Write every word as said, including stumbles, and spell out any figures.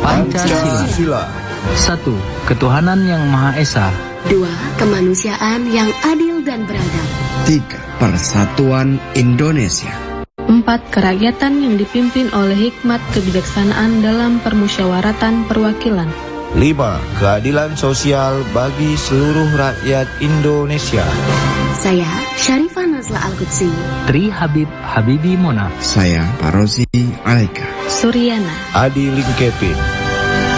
Pancasila. Satu, ketuhanan yang Maha Esa. Dua, kemanusiaan yang adil dan beradab. Tiga, persatuan Indonesia. Empat, kerakyatan yang dipimpin oleh hikmat kebijaksanaan dalam permusyawaratan perwakilan. Lima, keadilan sosial bagi seluruh rakyat Indonesia. Saya Syarifah Nazla Al-Qudsi. Tri Habib Habibi Mona. Saya Parozi Alaika. Suryana. Adi Lingkepin.